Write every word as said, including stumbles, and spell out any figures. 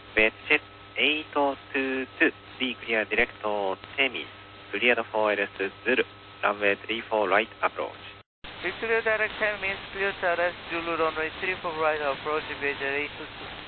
Betjet eight two two, be clear direct to Temis, cleared for L S Zulu, runway three four right approach. Be clear direct Temis, clear to L S Zulu, runway three four right approach, Betjet eight two two.